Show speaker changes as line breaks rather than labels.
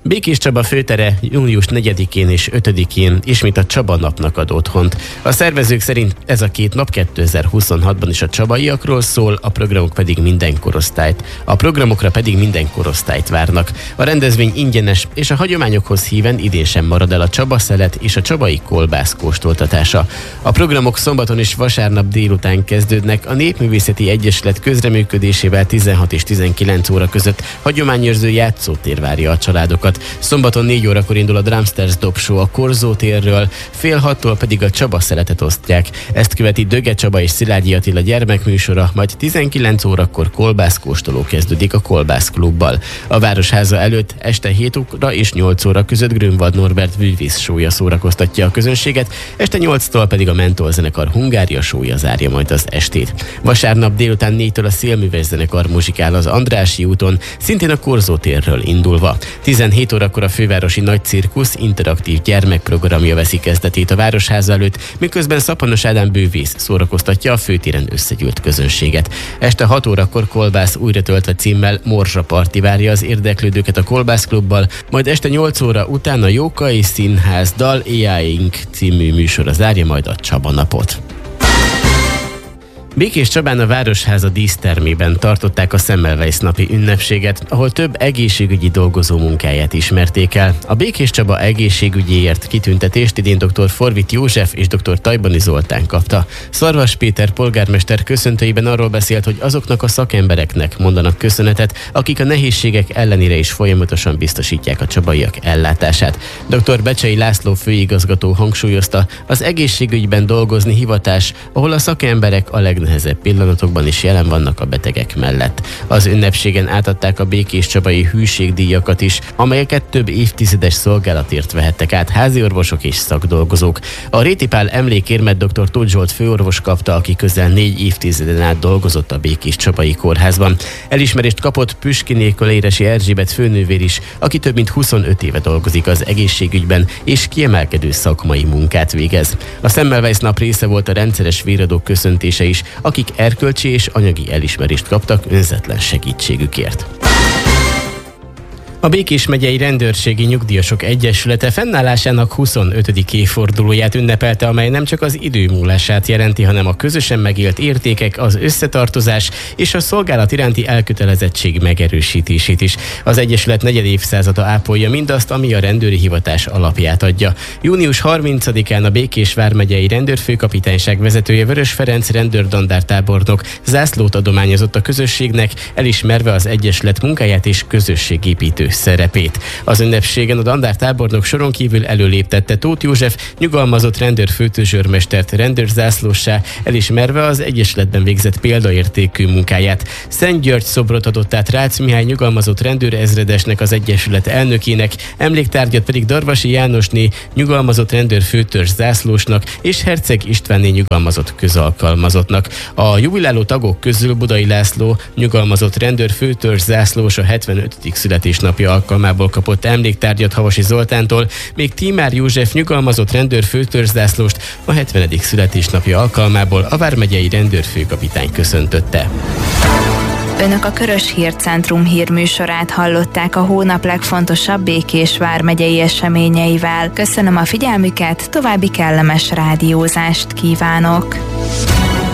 Békés Csaba főtere június 4-én és 5-én ismét a Csaba napnak ad otthont. A szervezők szerint ez a két nap 2026-ban is a csabaiakról szól, a programokra pedig minden korosztályt várnak. A rendezvény ingyenes, és a hagyományokhoz híven idén sem marad el a Csaba szelet és a csabai kolbász kóstoltatása. A programok szombaton és vasárnap délután kezdődnek, a Népművészeti Egyesület közreműködésével 16 és 19 óra között hagyományőrző játszótér várja a családokat. Szombaton 4 órakor indul a Drumsters dobshow a Korzó térről, fél 6-tól pedig a Csaba szeletet osztják. Ezt követi Döge Csaba és Szilágyi Attila gyermekműsora, majd 19 órakor kolbászkóstoló kezdődik a Kolbász klubbal. A Városháza előtt este 7 óra és 8 óra között Grünwald Norbert bűvész show-ja szórakoztatja a közönséget, este 8-tól pedig a Mentol zenekar Hungária show-ja zárja majd az estét. Vasárnap délután 4-től a Szélműves zenekar muzsikál az Andrássy úton, szintén a Korzó térről indulva. 17 órakor a fővárosi Nagy Cirkusz interaktív gyermekprogramja veszi kezdetét a Városháza előtt, miközben Szaponos Ádám bűvész szórakoztatja a főtéren összegyűlt közönséget. Este 6 órakor Kolbász újra töltve címmel Morzsa Parti várja az érdeklődőket a Kolbász klubbal, majd este 8 óra után a Jókai Színház Dal Éjáink című műsora zárja majd a Csaba napot. Békés Csabán a Városháza dísztermében tartották a Semmelweis napi ünnepséget, ahol több egészségügyi dolgozó munkáját ismerték el. A Békés Csaba egészségügyéért kitüntetést idén dr. Forvit József és dr. Tajbani Zoltán kapta. Szarvas Péter polgármester köszöntőiben arról beszélt, hogy azoknak a szakembereknek mondanak köszönetet, akik a nehézségek ellenére is folyamatosan biztosítják a csabaiak ellátását. Dr. Becsei László főigazgató hangsúlyozta, az egészségügyben dolgozni hivatás, ahol a szakemberek a legnehezebb pillanatokban is jelen vannak a betegek mellett. Az ünnepségen átadták a békés csabai hűségdíjakat is, amelyeket több évtizedes szolgálatért vehettek át háziorvosok és szakdolgozók. A Réti Pál emlékérmet dr. Tóth Zsolt főorvos kapta, aki közel 4 évtizeden át dolgozott a Békés Csabai Kórházban. Elismerést kapott Püskiné Koléresi Erzsébet főnővér is, aki több mint 25 éve dolgozik az egészségügyben, és kiemelkedő szakmai munkát végez. A Semmelweis nap része volt a rendszeres véradók köszöntése is, akik erkölcsi és anyagi elismerést kaptak önzetlen segítségükért. A Békés megyei Rendőrségi Nyugdíjasok Egyesülete fennállásának 25. évfordulóját ünnepelte, amely nem csak az idő múlását jelenti, hanem a közösen megélt értékek, az összetartozás és a szolgálat iránti elkötelezettség megerősítését is. Az Egyesület 4. évszázada ápolja mindazt, ami a rendőri hivatás alapját adja. Június 30-án a Békés vármegyei rendőrfőkapitányság vezetője Vörös Ferenc rendőrdandártábornok zászlót adományozott a közösségnek, elismerve az Egyesület munkáját és közösségépítő szerepét. Az ünnepségen a dandártábornok soron kívül előléptette Tóth József nyugalmazott rendőrfőtőzsőrmestert rendőrzászlóssá, elismerve az Egyesületben végzett példaértékű munkáját. Szent György szobrot adott át Rácz Mihály nyugalmazott rendőrezredesnek, az Egyesület elnökének, emléktárgyat pedig Darvasi Jánosné nyugalmazott rendőrfőtörzs zászlósnak és Herceg Istvánné nyugalmazott közalkalmazottnak. A jubiláló tagok közül Budai László nyugalmazott rendőrfőtörzs zászlós a 75. születésnapja alkalmából kapott emléktárgyat Havasi Zoltántól, még Tímár József nyugalmazott rendőrfőtörzszászlóst a 70. születésnapja alkalmából a vármegyei rendőrfőkapitány köszöntötte.
Önök a Körös Hírcentrum hírműsorát hallották a hónap legfontosabb Békés vármegyei eseményeivel. Köszönöm a figyelmüket, további kellemes rádiózást kívánok!